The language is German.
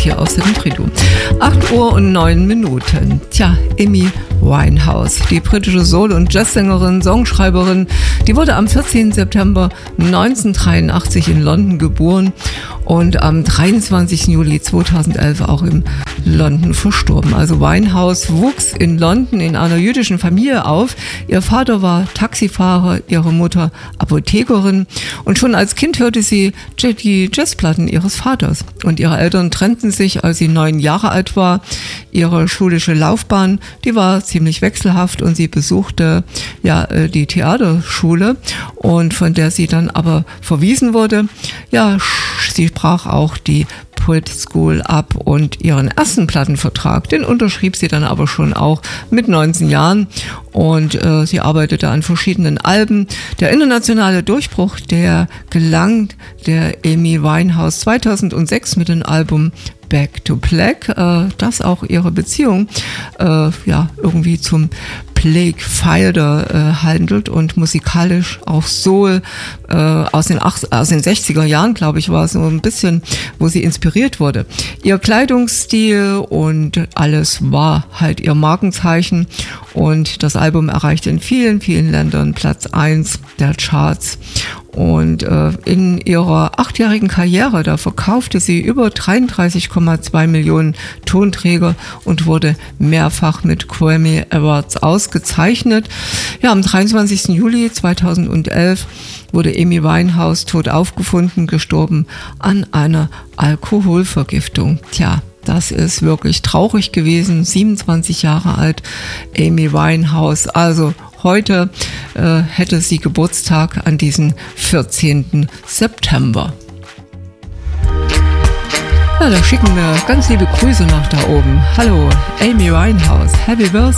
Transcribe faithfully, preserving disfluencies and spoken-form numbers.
hier auf Seven Fridu. acht Uhr und neun Minuten. Tja, Amy Winehouse, die britische Soul- und Jazzsängerin, Songschreiberin, die wurde am vierzehnten September neunzehnhundertdreiundachtzig in London geboren und am dreiundzwanzigsten Juli zweitausendelf auch in London verstorben. Also Winehouse wuchs in London in einer jüdischen Familie auf. Ihr Vater war Taxifahrer, ihre Mutter Apothekerin und schon als Kind hörte sie die Jazzplatten ihres Vaters. Und ihre Eltern trennten sich, als sie neun Jahre alt war. Ihre schulische Laufbahn, die war ziemlich wechselhaft und sie besuchte ja die Theaterschule und von der sie dann aber verwiesen wurde. Ja, sie brach auch die Brit School ab und ihren ersten Plattenvertrag, den unterschrieb sie dann aber schon auch mit neunzehn Jahren und äh, sie arbeitete an verschiedenen Alben. Der internationale Durchbruch, der gelang der Amy Winehouse zweitausendsechs mit dem Album Back to Black, äh, das auch ihre Beziehung äh, ja irgendwie zum Plague Fielder äh, handelt und musikalisch auch Soul äh, aus den acht, aus den sechziger Jahren, glaube ich, war so ein bisschen, wo sie inspiriert wurde. Ihr Kleidungsstil und alles war halt ihr Markenzeichen und das Album erreichte in vielen, vielen Ländern Platz eins der Charts. Und äh, in ihrer achtjährigen Karriere, da verkaufte sie über dreiunddreißig Komma zwei Millionen Tonträger und wurde mehrfach mit Grammy Awards ausgezeichnet. Ja, am dreiundzwanzigsten Juli zweitausendelf wurde Amy Winehouse tot aufgefunden, gestorben an einer Alkoholvergiftung. Tja, das ist wirklich traurig gewesen. siebenundzwanzig Jahre alt, Amy Winehouse. Also heute äh, hätte sie Geburtstag an diesem vierzehnten September. Ja, da schicken wir ganz liebe Grüße nach da oben. Hallo, Amy Winehouse. Happy Birthday.